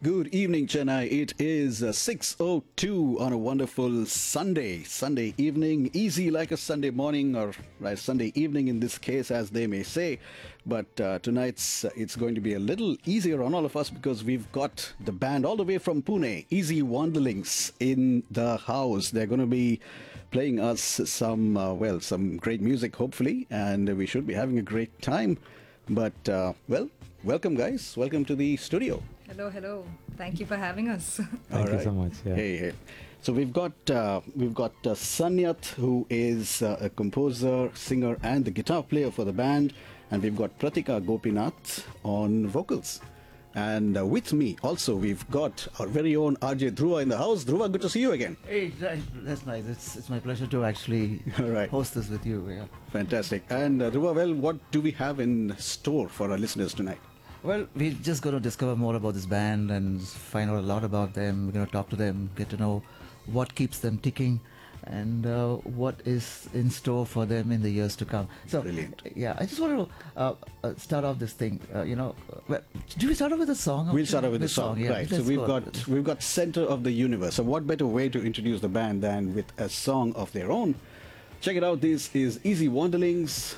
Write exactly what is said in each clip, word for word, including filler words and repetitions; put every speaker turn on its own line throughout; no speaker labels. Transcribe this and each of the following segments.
Good evening, Chennai. It is uh, six oh two on a wonderful Sunday. Sunday evening, easy like a Sunday morning or right, Sunday evening in this case, as they may say. But uh, tonight's uh, it's going to be a little easier on all of us because we've got the band all the way from Pune, Easy Wanderlings, in the house. They're going to be playing us some, uh, well, some great music, hopefully, and we should be having a great time. But, uh, well, welcome, guys. Welcome to the studio.
Hello, hello. Thank you for having us.
Thank you so much. Yeah.
Hey, hey. So we've got uh, we've got uh, Sanyat, who is uh, a composer, singer, and the guitar player for the band, and we've got Pratika Gopinath on vocals. And uh, with me also we've got our very own R J Dhruva in the house. Dhruva, good to see you again.
Hey, that- that's nice. It's it's my pleasure to actually
All right.
host this with you. Yeah.
Fantastic. And uh, Dhruva, well, what do we have in store for our listeners tonight?
Well, we're just going to discover more about this band and find out a lot about them. We're going to talk to them, get to know what keeps them ticking, and uh, what is in store for them in the years to come. So,
Brilliant.
yeah, I just want to uh, uh, start off this thing. Uh, you know, uh, well, do we start off with a song?
We'll start off with the song,
yeah.
right? So
Let's
we've
go.
got we've got Center of the Universe. So what better way to introduce the band than with a song of their own? Check it out. This is Easy Wanderlings,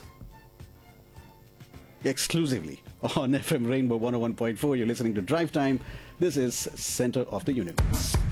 exclusively on F M Rainbow one oh one point four. You're listening to Drive Time. This is Center of the Universe.